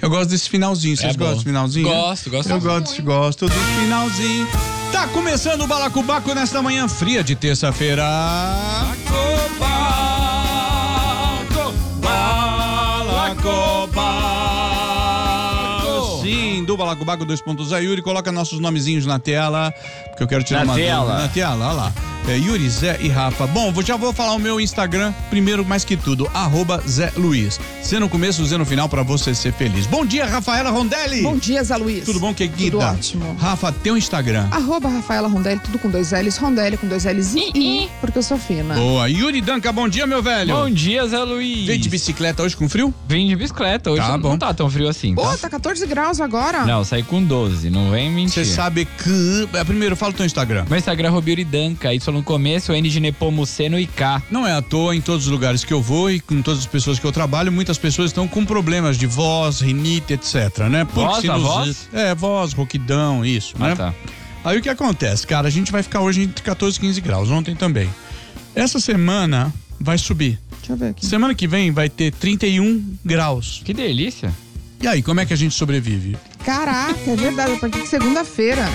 Eu gosto desse finalzinho. Vocês gostam desse finalzinho? Gosto. Eu gosto do finalzinho. Tá começando o Balacobaco nesta manhã fria de terça-feira. Balacobaco. Sim, do Balacobaco 2.0. Yuri, coloca nossos nomezinhos na tela, porque eu quero tirar uma dúvida. Na tela, olha lá. Yuri, Zé e Rafa. Bom, já vou falar o meu Instagram, primeiro mais que tudo, @Zé Luiz. Z no começo, Z no final, pra você ser feliz. Bom dia, Rafaela Rondelli. Bom dia, Zé Luiz. Tudo bom, querida? Tudo ótimo. Rafa, teu Instagram. @Rafaela Rondelli, tudo com 2 L's, Rondelli com 2 L's e porque eu sou fina. Boa. Yuri Danca, bom dia, meu velho. Bom dia, Zé Luiz. Veio de bicicleta hoje com frio? Vim de bicicleta, hoje Tá bom. não tá tão frio assim. Pô, tá 14 graus agora. Não, saí com 12, não vem mentir. Você sabe que... Primeiro, fala o teu Instagram. Meu Instagram é Robiuri Danca, Y no começo, N de Nepomuceno e K. Não é à toa, em todos os lugares que eu vou e com todas as pessoas que eu trabalho, muitas pessoas estão com problemas de voz, rinite, etc, né? Voz, voz? Voz, rouquidão, isso, né? Tá. Aí o que acontece, cara? A gente vai ficar hoje entre 14 e 15 graus, ontem também. Essa semana vai subir. Deixa eu ver aqui. Semana que vem vai ter 31 graus. Que delícia. E aí, como é que a gente sobrevive? Caraca, é verdade, a partir de segunda-feira.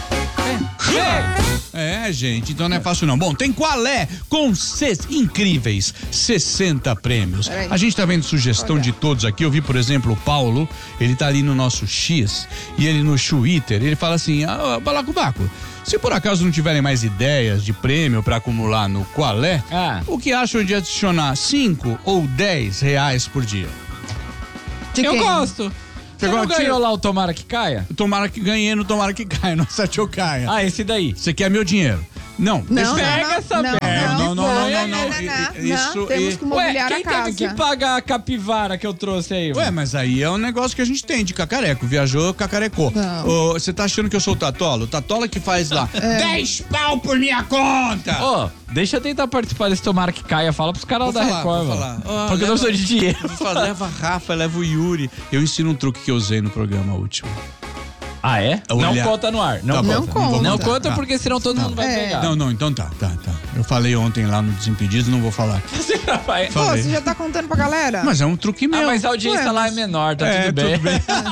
É, gente, então não é fácil não. Bom, tem Qual é? Com incríveis 60 prêmios. Peraí. A gente tá vendo sugestão de todos aqui. Eu vi, por exemplo, o Paulo, ele tá ali no nosso X, e ele no Twitter, ele fala assim, Balacobaco, se por acaso não tiverem mais ideias de prêmio pra acumular no Qual é, o que acham de adicionar 5 ou 10 reais por dia? Eu gosto. Você não Tira- ganhou lá o Tomara que Caia? Tomara que ganhe, não tomara que caia, não sete eu caia. Ah, esse daí. Você quer meu dinheiro? Não, deixa eu- Pega essa merda. Não. Não, temos que mobiliar quem a casa. teve que pagar a capivara que eu trouxe aí? Ué, mas aí é um negócio que a gente tem de cacareco. Viajou, cacarecou. Você tá achando que eu sou o Tatola? O Tatola que faz lá 10 pau por minha conta! Ô, deixa eu tentar participar desse Tomara que Caia. Fala pros caras da Record, vou mano. falar. Porque eu não sou de dinheiro. Vou falar, leva a Rafa, leva o Yuri. Eu ensino um truque que eu usei no programa último. Ah, é? Olhar. Não conta no ar. Tá Não bom, Não vou conta. Não contar. conta Tá. porque senão todo mundo vai pegar. Não, então tá. Eu falei ontem lá no Desimpedidos, não vou falar. Você vai... Pô, Falei. você já tá contando pra galera? Mas é um truque meu. mas a audiência Ué, lá é mas- menor, tá tudo bem.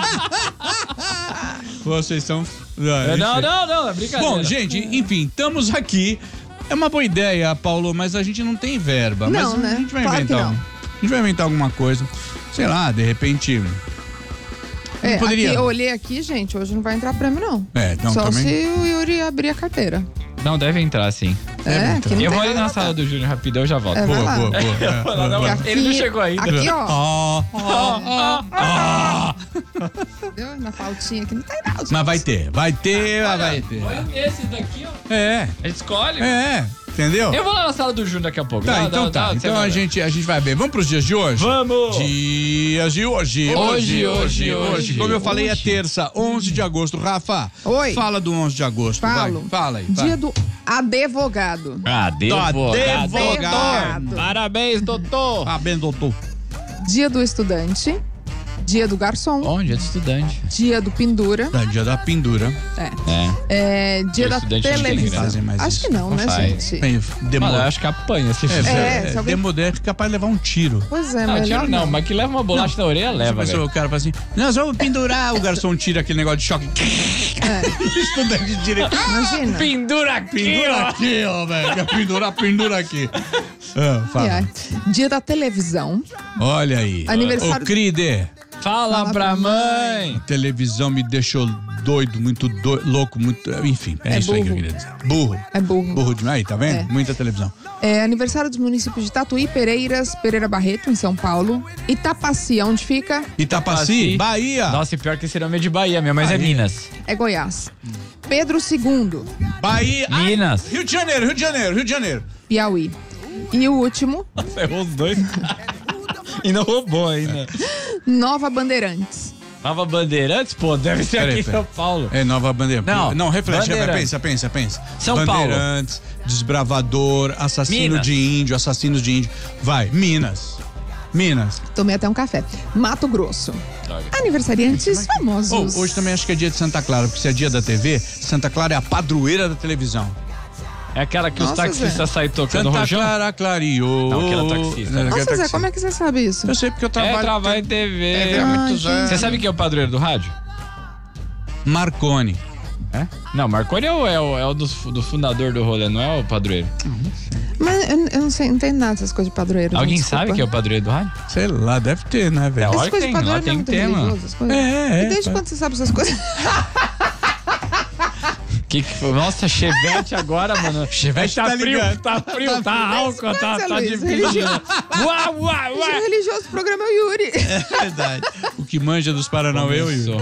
Vocês são... Não, é brincadeira. Bom, gente, enfim, estamos aqui. É uma boa ideia, Paulo, mas a gente não tem verba. Não, mas né? a gente vai Claro que inventar. não. A gente vai inventar alguma coisa. Sei lá, de repente. Poderia. Aqui, eu olhei aqui, gente, hoje não vai entrar prêmio, não. Não, Só também. se o Yuri abrir a carteira. Não, deve entrar, sim. Aqui não Eu vou tem ali na nada. sala do Júnior rapidão, eu já volto. Vai lá. Boa. Porque Ele não chegou ainda. Aqui, ó. Ó. Entendeu? Na pautinha aqui não tem nada. Mas vai ter. Vai ter. Olha esse daqui, ó. É. A gente escolhe. Entendeu? Eu vou lá na sala do Júnior daqui a pouco. Tá, então você Então vai a ver. gente vai ver. Vamos pros dias de hoje? Vamos! Dias de hoje. Hoje. Como eu falei, é Hoje. terça, 11 de agosto. Rafa, Oi. fala do 11 de agosto. Falo. Vai. Fala aí. vai. Dia do advogado. Advogado. Parabéns, doutor. Parabéns, doutor. Dia do estudante. Dia do garçom. Bom dia de estudante. Dia do pendura. Dia da pendura. Dia da estudante não tem televisão. graça. Mais Acho isso. que não, né, faz. gente? Bem, Mano, eu acho que apanha se fizer. se alguém- Demodé é capaz de levar um tiro. Pois é, Não, melhor tiro não, mas que leva uma bolacha na orelha, leva, Mas velho. o cara fala assim, nós vamos pendurar, o garçom tira aquele negócio de choque. Estudante de direito. Imagina. Pendura aqui, Pendura aqui, ó, velho. Pendura aqui. Fala. Dia da televisão. Olha aí. Aniversário- Ô, Cride, Fala pra mãe. a televisão me deixou doido, muito louco, muito... Enfim, é isso aí que eu burro. queria dizer. Burro. É burro. Burro demais, tá vendo? É. Muita televisão. Aniversário dos municípios de Tatuí, Pereiras, Pereira Barreto, em São Paulo. Itapaci, onde fica? Itapaci, Bahia. Nossa, e pior que esse nome é de Bahia, minha mãe é Minas. É Goiás. Pedro II, Bahia. Minas. Rio de Janeiro. Piauí. E o último, Você errou os dois. E não roubou ainda. Nova Bandeirantes. Nova Bandeirantes? Pô, deve ser Peraí, aqui em peraí. São Paulo. É Nova Bandeira. Não, reflete, Bandeirantes. pensa. São Paulo. Bandeirantes, Desbravador, Assassino Minas. de Índio, Assassinos de Índio. Vai, Minas. Tomei até um café. Mato Grosso. Droga. Aniversariantes famosos. Hoje também acho que é dia de Santa Clara, porque se é dia da TV, Santa Clara é a padroeira da televisão. É aquela que os Nossa, taxistas Zé. saem tocando Santa rojão? Clara clareou. Não, aquela taxista. Nossa, Zé, como é que você sabe isso? Eu sei porque eu trabalho. Trabalho em TV. há muitos gente. anos. Você sabe quem é o padroeiro do rádio? Marconi. É? Não, Marconi é o do fundador do rolê, não é o padroeiro. Mas eu não sei, não entendo nada dessas coisas de padroeiro. gente, Alguém desculpa. sabe quem é o padroeiro do rádio? Sei lá, deve ter, né, velho? É, Essas Olha, coisas de tem, lá padroeiro não é tem muito tema. religioso, essas coisas. É, E desde quando você sabe essas coisas? Que foi? Nossa, Chevette agora, mano. Chevette tá tá frio, ligado. tá frio, tá álcool, tá Luiz, difícil. religioso. Uau, uau, O uau. religioso do programa é o Yuri. É verdade. O que manja dos Paranauê, eu e Começou.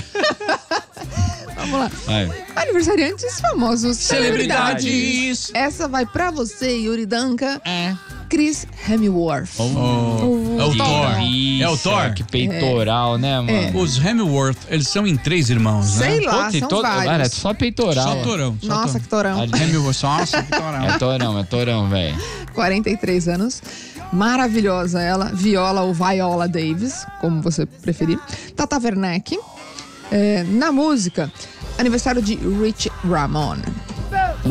Vamos lá. Vai. Aniversariantes famosos. Celebridades. Essa vai pra você, Yuri Danca. É. Chris Hemsworth. É o Thor. Delícia, É o Thor. Que peitoral, né, mano? Os Hemsworth, eles são em 3 irmãos, né? Sei lá, Tem são todo- vários. Cara, é só peitoral. Só torão. Só Nossa, que torão. Hemsworth, nossa, que torão. É torão, velho. 43 anos. Maravilhosa ela. Viola ou Viola Davis, como você preferir. Tata Werneck. Na música, aniversário de Rich Ramone.